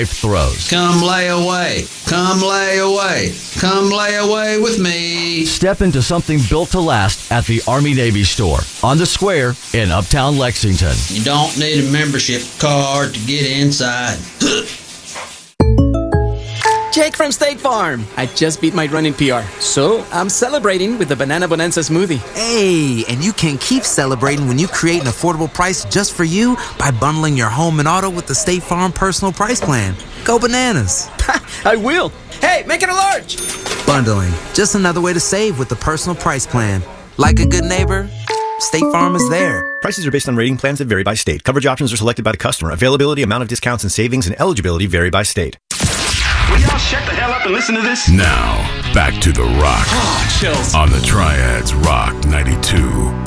throws. Come lay away. Come lay away. Come lay away with me. Step into something built to last at the Army-Navy store on the square in Uptown Lexington. You don't need a membership card to get inside. Jake from State Farm. I just beat my running PR, so I'm celebrating with the Banana Bonanza smoothie. Hey, and you can keep celebrating when you create an affordable price just for you by bundling your home and auto with the State Farm Personal Price Plan. Go bananas. I will. Hey, make it a large. Bundling, just another way to save with the Personal Price Plan. Like a good neighbor, State Farm is there. Prices are based on rating plans that vary by state. Coverage options are selected by the customer. Availability, amount of discounts and savings, and eligibility vary by state. Will y'all shut the hell up and listen to this? Now, back to The Rock. Chills. On the Triads Rock 92.